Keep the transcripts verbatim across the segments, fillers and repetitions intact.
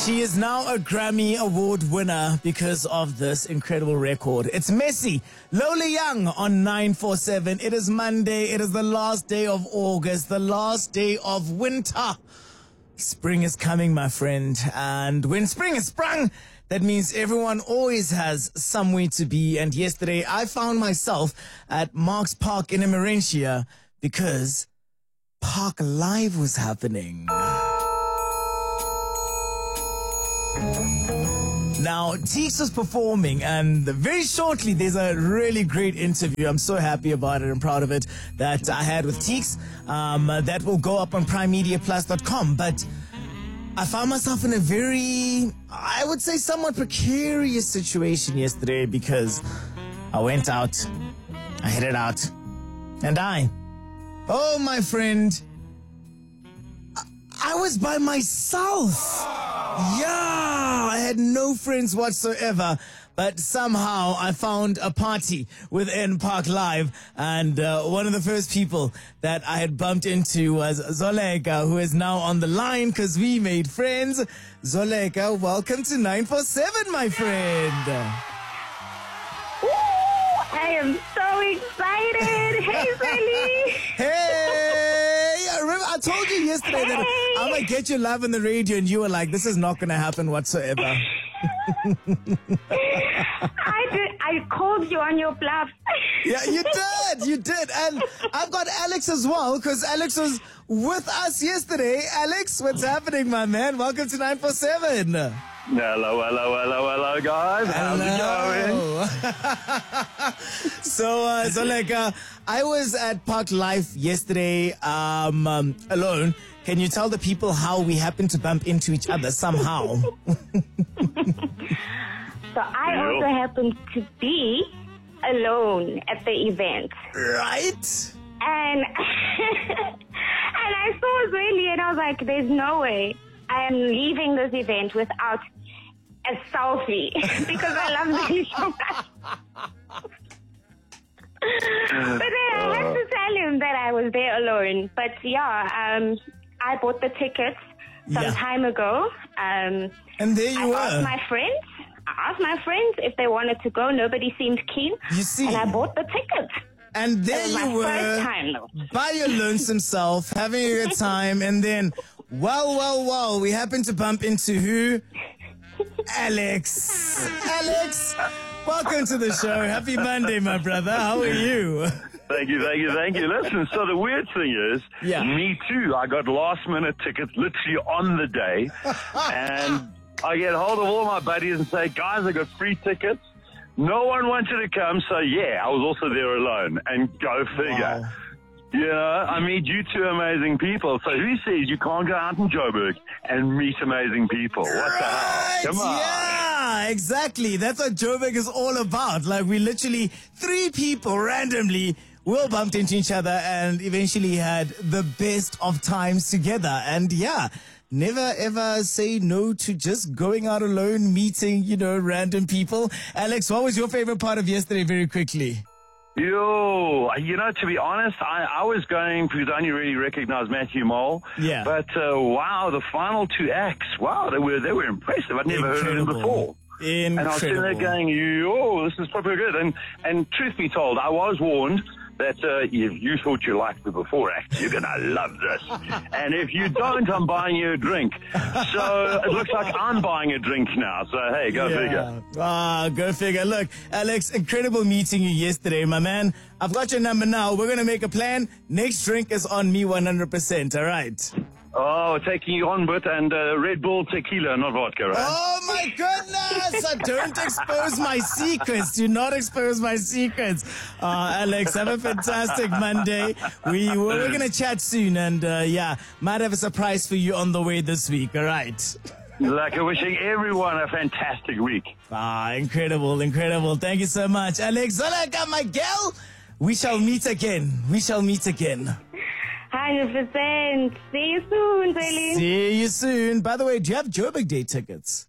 She is now a Grammy Award winner because of this incredible record. It's Messi, Lola Young on nine four seven. It is Monday. It is the last day of August, the last day of winter. Spring is coming, my friend. And when spring is sprung, that means everyone always has somewhere to be. And yesterday I found myself at Marks Park in Emerentia because Park Live was happening. Now, Teeks was performing, and very shortly, there's a really great interview. I'm so happy about it and proud of it that I had with Teeks. Um, that will go up on prime media plus dot com. But I found myself in a very, I would say, somewhat precarious situation yesterday because I went out, I headed out, and I, oh, my friend, I, I was by myself. Yeah, I had no friends whatsoever, but somehow I found a party within Park Live, and uh, one of the first people that I had bumped into was Zoleka, who is now on the line because we made friends. Zoleka, welcome to nine four seven, my friend. Ooh, I am so excited. Hey, Sally. Hey, I remember I told you yesterday hey. that I'm going to get you live on the radio, and you were like, this is not going to happen whatsoever. I did. I called you on your bluff. Yeah, you did. You did. And I've got Alex as well, because Alex was with us yesterday. Alex, what's happening, my man? Welcome to nine four seven. Hello, hello, hello, hello, guys. How's Hello. it going? so, uh, so like, uh, I was at Park Life yesterday um, um, alone. Can you tell the people how we happened to bump into each other somehow? So I also happened to be alone at the event. Right. And and I saw Zweli and I was like, there's no way I am leaving this event without a selfie because I love Zweli so much. But then I had to tell him that I was there alone. But yeah, um, I bought the tickets some Yeah. time ago. Um, And there you I asked were. my friends. I asked my friends if they wanted to go. Nobody seemed keen. You see. And I bought the tickets. And there It was you my were, first time, though. by your lonesome self, having a good time, and then, well, well, well, we happened to bump into who? Alex. Alex, welcome to the show. Happy Monday, my brother. How are you? Thank you, thank you, thank you. Listen, so the weird thing is, Yeah. me too, I got last minute tickets literally on the day. And I get hold of all my buddies and say, guys, I got free tickets. No one wanted to come, so yeah, I was also there alone. And go figure. Wow. You know, I meet you two amazing people. So who says you can't go out in Joburg and meet amazing people? What Right, the hell? Come on. yeah, exactly. That's what Joburg is all about. Like, we literally, three people randomly, we all bumped into each other and eventually had the best of times together. And yeah, never ever say no to just going out alone, meeting, you know, random people. Alex, what was your favorite part of yesterday, very quickly? Yo, you know, to be honest, I, I was going because I only really recognized Matthew Mole. Yeah. But uh, wow, the final two acts, wow, they were they were impressive. I'd never heard of them before. Incredible. And I was sitting there going, yo, this is probably good. And and truth be told, I was warned that uh, if you thought you liked the before act, you're going to love this. And if you don't, I'm buying you a drink. So it looks like I'm buying a drink now. So, hey, go figure. Ah, go figure. Look, Alex, incredible meeting you yesterday, my man. I've got your number now. We're going to make a plan. Next drink is on me one hundred percent, all right? Oh, taking you on, but and uh, Red Bull tequila, not vodka, right? Oh, my goodness. Uh, Don't expose my secrets. Do not expose my secrets. Uh, Alex, have a fantastic Monday. We, we're going to chat soon. And, uh, yeah, might have a surprise for you on the way this week. All right. Like, wishing everyone a fantastic week. Ah, incredible, incredible. Thank you so much. Alex Zoleka, my girl. We shall meet again. We shall meet again. one hundred percent. See you soon, Zweli. See you soon. By the way, do you have Joburg Day tickets?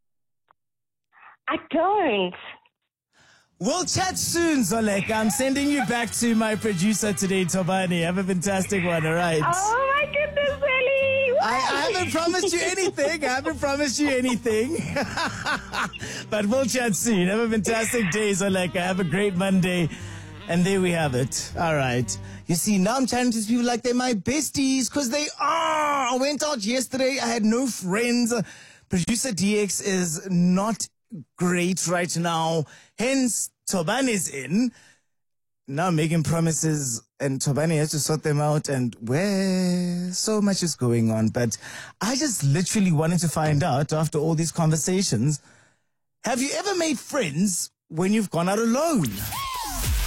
I don't. We'll chat soon, Zoleka. I'm sending you back to my producer today, Tobani. Have a fantastic one, all right? Oh, my goodness, Zweli. I, I have haven't promised you anything. I haven't promised you anything. But we'll chat soon. Have a fantastic day, Zoleka. Have a great Monday. And there we have it. All right. You see, now I'm chatting to these people like they're my besties, because they are. I went out yesterday. I had no friends. Producer D X is not great right now. Hence, Toban is in. Now making promises, and Tobani has to sort them out, and where so much is going on. But I just literally wanted to find out, after all these conversations, have you ever made friends when you've gone out alone?